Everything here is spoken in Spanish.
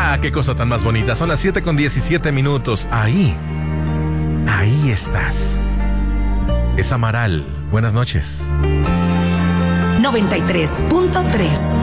Ah, qué cosa tan más bonita. Son las 7:17. Ahí estás. Es Amaral. Buenas noches. 93.3